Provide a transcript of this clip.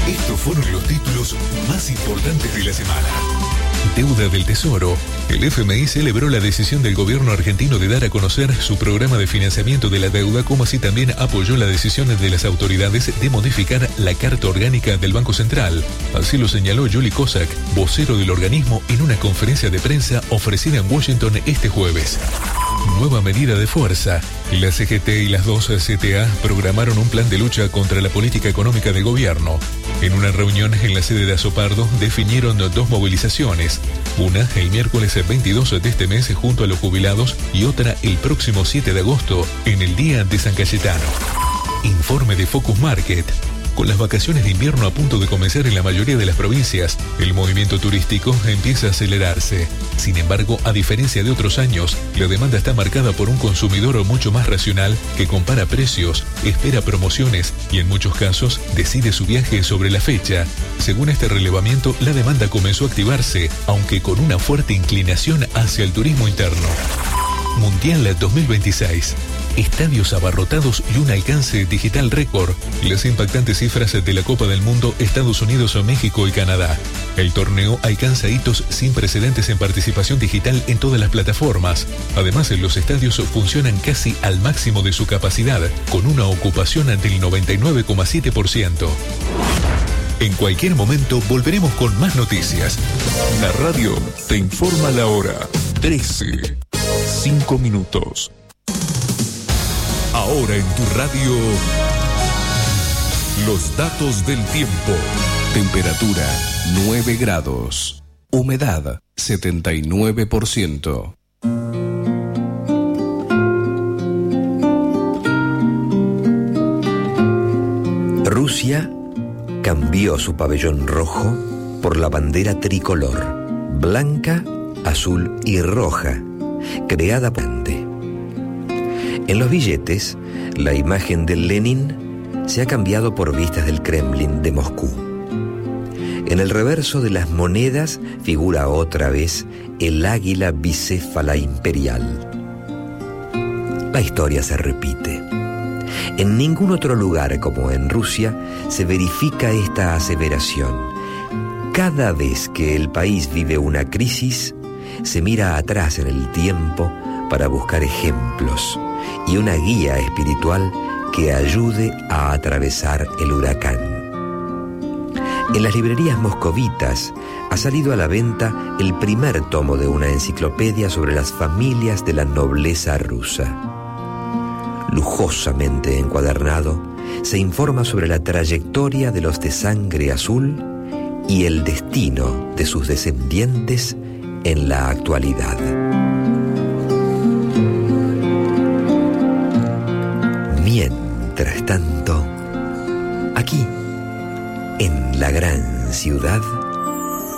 Estos fueron los títulos más importantes de la semana. Deuda del Tesoro. El FMI celebró la decisión del gobierno argentino de dar a conocer su programa de financiamiento de la deuda, como así también apoyó la decisión de las autoridades de modificar la Carta Orgánica del Banco Central. Así lo señaló Juli Kosak, vocero del organismo, en una conferencia de prensa ofrecida en Washington este jueves. Nueva medida de fuerza. La CGT y las dos CTA programaron un plan de lucha contra la política económica del gobierno. En una reunión en la sede de Azopardo definieron dos movilizaciones. Una el miércoles 22 de este mes junto a los jubilados y otra el próximo 7 de agosto en el Día de San Cayetano. Informe de Focus Market. Con las vacaciones de invierno a punto de comenzar en la mayoría de las provincias, el movimiento turístico empieza a acelerarse. Sin embargo, a diferencia de otros años, la demanda está marcada por un consumidor mucho más racional que compara precios, espera promociones y en muchos casos decide su viaje sobre la fecha. Según este relevamiento, la demanda comenzó a activarse, aunque con una fuerte inclinación hacia el turismo interno. Mundial 2026. Estadios abarrotados y un alcance digital récord. Las impactantes cifras de la Copa del Mundo, Estados Unidos, México y Canadá. El torneo alcanza hitos sin precedentes en participación digital en todas las plataformas. Además, los estadios funcionan casi al máximo de su capacidad, con una ocupación del 99,7%. En cualquier momento volveremos con más noticias. La radio te informa la hora. 13:05. Ahora en tu radio, los datos del tiempo. Temperatura 9 grados. Humedad 79%. Rusia cambió su pabellón rojo por la bandera tricolor, blanca, azul y roja, creada por Ande. En los billetes, la imagen de Lenin se ha cambiado por vistas del Kremlin de Moscú. En el reverso de las monedas figura otra vez el águila bicéfala imperial. La historia se repite. En ningún otro lugar como en Rusia se verifica esta aseveración. Cada vez que el país vive una crisis, se mira atrás en el tiempo para buscar ejemplos y una guía espiritual que ayude a atravesar el huracán. En las librerías moscovitas ha salido a la venta el primer tomo de una enciclopedia sobre las familias de la nobleza rusa. Lujosamente encuadernado, se informa sobre la trayectoria de los de sangre azul y el destino de sus descendientes en la actualidad. Mientras tanto, aquí, en la gran ciudad,